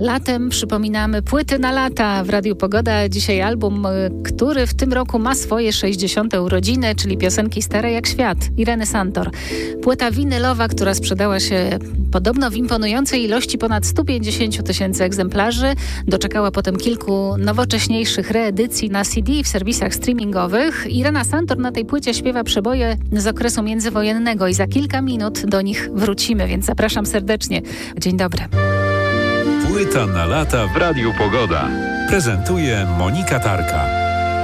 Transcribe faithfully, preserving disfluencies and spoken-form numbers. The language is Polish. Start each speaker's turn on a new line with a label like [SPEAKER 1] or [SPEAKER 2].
[SPEAKER 1] Latem przypominamy płyty na lata w Radiu Pogoda. Dzisiaj album, który w tym roku ma swoje sześćdziesiąte urodziny, czyli piosenki stare jak świat, Ireny Santor. Płyta winylowa, która sprzedała się podobno w imponującej ilości ponad sto pięćdziesiąt tysięcy egzemplarzy. Doczekała potem kilku nowocześniejszych reedycji na C D w serwisach streamingowych. Irena Santor na tej płycie śpiewa przeboje z okresu międzywojennego i za kilka minut do nich wrócimy, więc zapraszam serdecznie. Dzień dobry.
[SPEAKER 2] Płyta na lata w Radiu Pogoda. Prezentuje Monika Tarka.